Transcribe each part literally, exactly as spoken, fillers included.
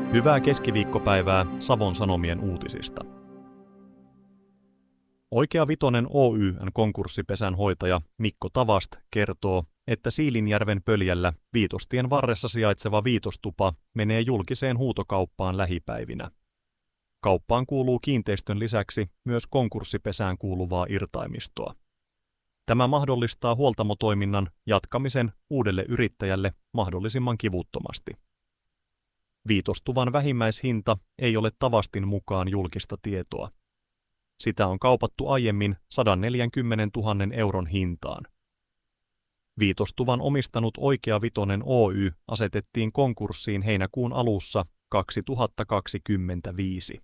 Hyvää keskiviikkopäivää Savon Sanomien uutisista. Oikea Vitonen Oy:n konkurssipesän hoitaja Mikko Tavast kertoo, että Siilinjärven Pöljällä Viitostien varressa sijaitseva Viitostupa menee julkiseen huutokauppaan lähipäivinä. Kauppaan kuuluu kiinteistön lisäksi myös konkurssipesään kuuluvaa irtaimistoa. Tämä mahdollistaa huoltamotoiminnan jatkamisen uudelle yrittäjälle mahdollisimman kivuttomasti. Viitostuvan vähimmäishinta ei ole Tavastin mukaan julkista tietoa. Sitä on kaupattu aiemmin sata neljäkymmentätuhatta euron hintaan. Viitostuvan omistanut Oikea Vitonen Oy asetettiin konkurssiin heinäkuun alussa kaksituhattakaksikymmentäviisi.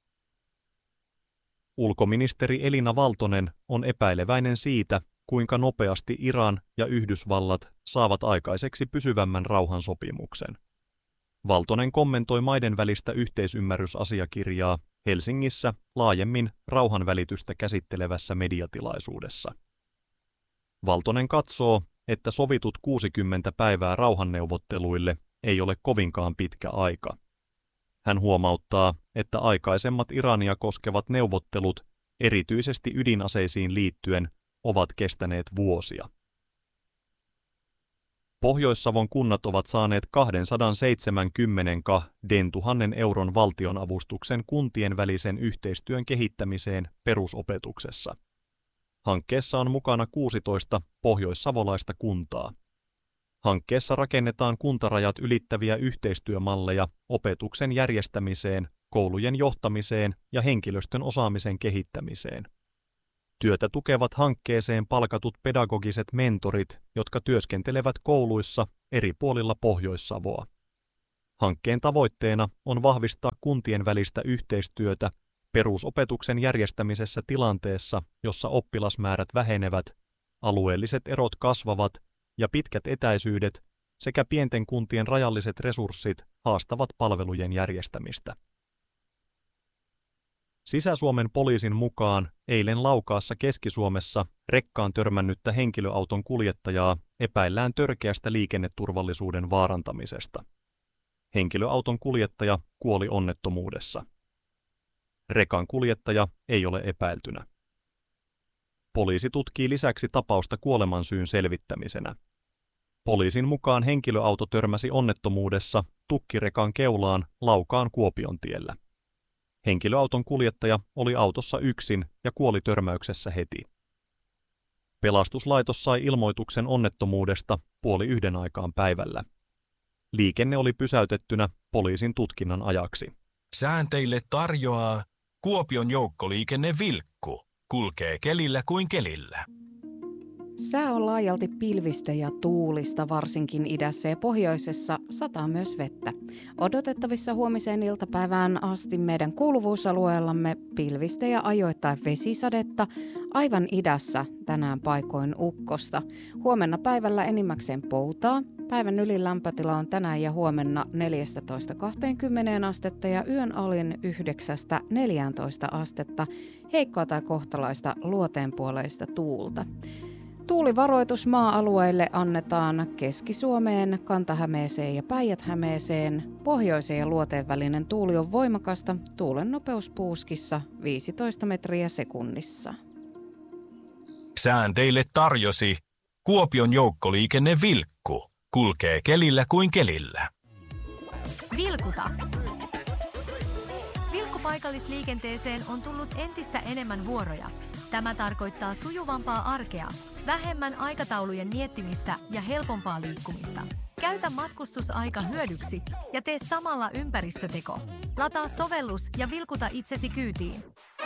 Ulkoministeri Elina Valtonen on epäileväinen siitä, kuinka nopeasti Iran ja Yhdysvallat saavat aikaiseksi pysyvämmän rauhansopimuksen. Valtonen kommentoi maiden välistä yhteisymmärrysasiakirjaa Helsingissä laajemmin rauhanvälitystä käsittelevässä mediatilaisuudessa. Valtonen katsoo, että sovitut kuusikymmentä päivää rauhanneuvotteluille ei ole kovinkaan pitkä aika. Hän huomauttaa, että aikaisemmat Irania koskevat neuvottelut, erityisesti ydinaseisiin liittyen, ovat kestäneet vuosia. Pohjois-Savon kunnat ovat saaneet kaksisataaseitsemänkymmentätuhatta euron valtionavustuksen kuntien välisen yhteistyön kehittämiseen perusopetuksessa. Hankkeessa on mukana kuusitoista pohjoissavolaista kuntaa. Hankkeessa rakennetaan kuntarajat ylittäviä yhteistyömalleja opetuksen järjestämiseen, koulujen johtamiseen ja henkilöstön osaamisen kehittämiseen. Työtä tukevat hankkeeseen palkatut pedagogiset mentorit, jotka työskentelevät kouluissa eri puolilla Pohjois-Savoa. Hankkeen tavoitteena on vahvistaa kuntien välistä yhteistyötä perusopetuksen järjestämisessä tilanteessa, jossa oppilasmäärät vähenevät, alueelliset erot kasvavat ja pitkät etäisyydet sekä pienten kuntien rajalliset resurssit haastavat palvelujen järjestämistä. Sisä-Suomen poliisin mukaan eilen Laukaassa Keski-Suomessa rekkaan törmännyttä henkilöauton kuljettajaa epäillään törkeästä liikenneturvallisuuden vaarantamisesta. Henkilöauton kuljettaja kuoli onnettomuudessa. Rekan kuljettaja ei ole epäiltynä. Poliisi tutkii lisäksi tapausta kuolemansyyn selvittämisenä. Poliisin mukaan henkilöauto törmäsi onnettomuudessa tukkirekan keulaan Laukaan Kuopiontiellä. Henkilöauton kuljettaja oli autossa yksin ja kuoli törmäyksessä heti. Pelastuslaitos sai ilmoituksen onnettomuudesta puoli yhden aikaan päivällä. Liikenne oli pysäytettynä poliisin tutkinnan ajaksi. Sään teille tarjoaa Kuopion joukkoliikenne Vilkku. Kulkee kelillä kuin kelillä. Sää on laajalti pilvistä ja tuulista, varsinkin idässä ja pohjoisessa sataa myös vettä. Odotettavissa huomiseen iltapäivään asti meidän kuuluvuusalueellamme pilvistä ja ajoittain vesisadetta, aivan idässä tänään paikoin ukkosta. Huomenna päivällä enimmäkseen poutaa. Päivän ylin lämpötila on tänään ja huomenna neljätoista kaksikymmentä astetta ja yön alin yhdeksästä neljääntoista astetta, heikkoa tai kohtalaista luoteenpuoleista tuulta. Tuulivaroitus maa-alueille annetaan Keski-Suomeen, Kanta-Hämeeseen ja Päijät-Hämeeseen. Pohjoisen ja luoteen välinen tuuli on voimakasta, tuulen nopeus puuskissa viisitoista metriä sekunnissa. Sään teille tarjosi Kuopion joukkoliikenne Vilkku. Kulkee kelillä kuin kelillä. Vilkuta. Vilkkupaikallisliikenteeseen on tullut entistä enemmän vuoroja. Tämä tarkoittaa sujuvampaa arkea, vähemmän aikataulujen miettimistä ja helpompaa liikkumista. Käytä matkustusaika hyödyksi ja tee samalla ympäristöteko. Lataa sovellus ja vilkuta itsesi kyytiin.